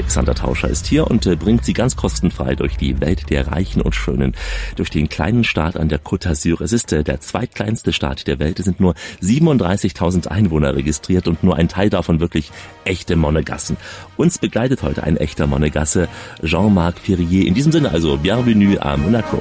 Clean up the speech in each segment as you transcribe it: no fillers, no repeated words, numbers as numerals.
Alexander Tauscher ist hier und bringt Sie ganz kostenfrei durch die Welt der Reichen und Schönen, durch den kleinen Staat an der Côte d'Azur. Es ist der zweitkleinste Staat der Welt. Es sind nur 37.000 Einwohner registriert und nur ein Teil davon wirklich echte Monegassen. Uns begleitet heute ein echter Monegasse, Jean-Marc Ferrier. In diesem Sinne also, bienvenue à Monaco.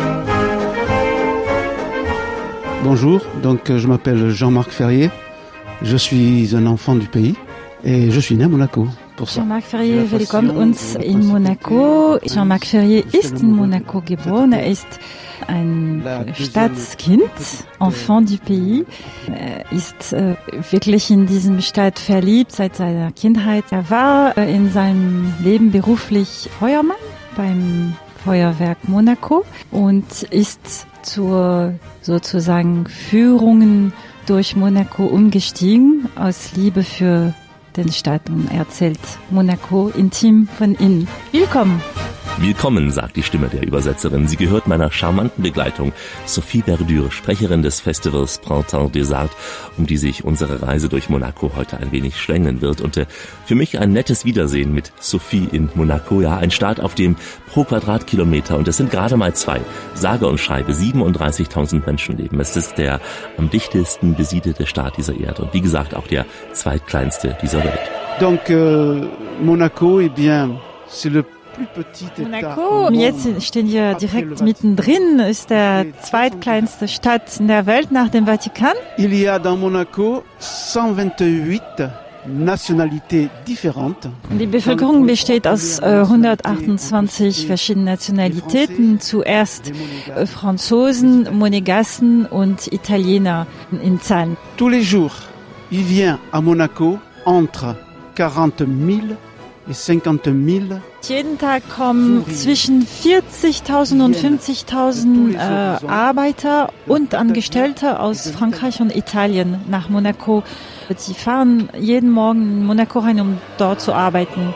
Bonjour, donc je m'appelle Jean-Marc Ferrier, je suis un enfant du pays et je suis né à Monaco. Jean-Marc Ferrier willkommen uns in Monaco. Jean-Marc Ferrier ist in Monaco geboren, er ist ein Stadtskind, Enfant du Pays. Er ist wirklich in diesem Stadt verliebt seit seiner Kindheit. Er war in seinem Leben beruflich Feuermann beim Feuerwerk Monaco und ist zur sozusagen Führungen durch Monaco umgestiegen aus Liebe für den Stadt und erzählt Monaco intim von innen. Willkommen! Willkommen, sagt die Stimme der Übersetzerin. Sie gehört meiner charmanten Begleitung, Sophie Verdure, Sprecherin des Festivals Printemps des Arts, um die sich unsere Reise durch Monaco heute ein wenig schlängeln wird. Und für mich ein nettes Wiedersehen mit Sophie in Monaco. Ja, ein Staat, auf dem pro Quadratkilometer, und es sind gerade mal 2, sage und schreibe 37.000 Menschen leben. Es ist der am dichtesten besiedelte Staat dieser Erde und wie gesagt auch der zweitkleinste dieser Welt. Donc Monaco, eh bien, c'est le Monaco, jetzt stehen wir direkt mittendrin, ist der zweitkleinste Stadt in der Welt nach dem Vatikan. Il y a dans Monaco 128 nationalités différentes. Die Bevölkerung besteht aus 128 verschiedenen Nationalitäten, zuerst Franzosen, Monegassen und Italiener in Zahlen. Tous les jours, il vient à Monaco entre 40.000 et 50.000. Jeden Tag kommen zwischen 40.000 und 50.000 Arbeiter und Angestellte aus Frankreich und Italien nach Monaco. Sie fahren jeden Morgen in Monaco rein, um dort zu arbeiten.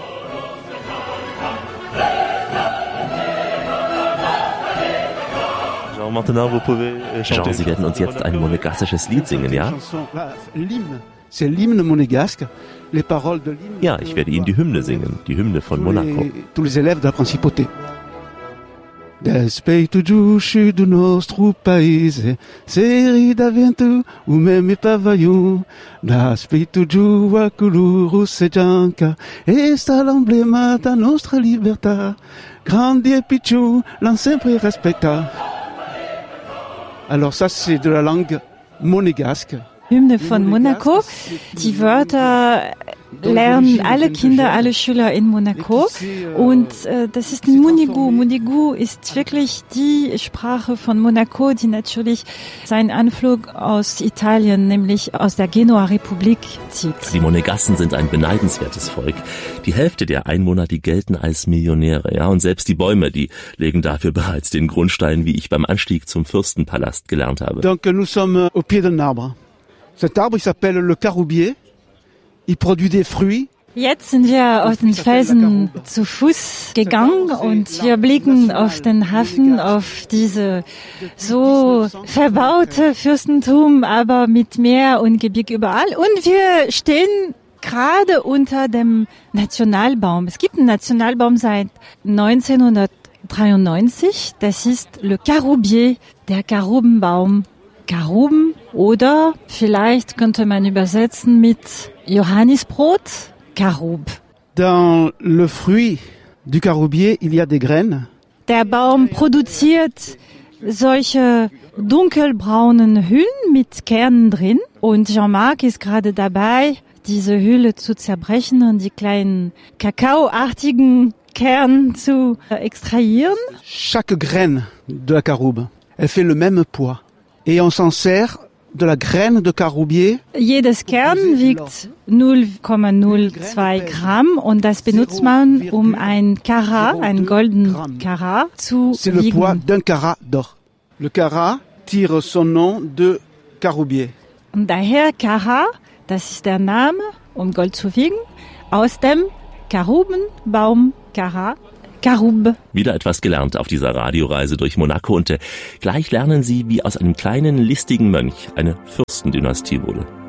Jean, Sie werden uns jetzt ein monegassisches Lied singen, ja? C'est l'hymne monégasque. Les paroles de l'hymne. Ja, ich werde Ihnen die Hymne singen, die Hymne von Monaco. Tous les élèves de la principauté. Respeito giusto do nostro paese, se da vento o meme pavaiu. Respeito giù a coloro se gianca, sta l'emblema da nostra libertà. Grandi e piccolo, l'han sempre respecta. Alors ça, c'est de la langue monégasque. Hymne von Monaco. Die Wörter lernen alle Kinder, alle Schüler in Monaco. Und das ist Munigu. Munigu ist wirklich die Sprache von Monaco, die natürlich seinen Anflug aus Italien, nämlich aus der Genua-Republik zieht. Die Monegassen sind ein beneidenswertes Volk. Die Hälfte der Einwohner, die gelten als Millionäre. Ja, und selbst die Bäume, die legen dafür bereits den Grundstein, wie ich beim Anstieg zum Fürstenpalast gelernt habe. Donc nous sommes au pied d'un arbre. Cet arbre, il s'appelle le caroubier. Il produit des fruits. Jetzt sind wir auf den Felsen zu Fuß gegangen und wir blicken auf den Hafen, auf diese so verbaute Fürstentum, aber mit Meer und Gebirge überall. Und wir stehen gerade unter dem Nationalbaum. Es gibt einen Nationalbaum seit 1993. Das ist le caroubier, der Karubenbaum. Karuben oder vielleicht könnte man übersetzen mit Johannisbrot, Karub. Dans le fruit du caroubier, il y a des graines. Der Baum produziert solche dunkelbraunen Hüllen mit Kernen drin und Jean-Marc ist gerade dabei, diese Hülle zu zerbrechen und die kleinen kakaoartigen Kerne zu extrahieren. Chaque graine de la caroube, elle fait le même poids. Et on s'en sert de la graine de caroubier. Jedes Kern wiegt 0,02 Gramm und das benutzt man, um ein Karat, einen goldenen Karat zu C'est le wiegen. poids d'un carat d'or. Le carat tire son nom de caroubier. Und daher Karat, das ist der Name, um Gold zu wiegen, aus dem Karubenbaum Karat. Karub. Wieder etwas gelernt auf dieser Radioreise durch Monaco und gleich lernen Sie, wie aus einem kleinen, listigen Mönch eine Fürstendynastie wurde.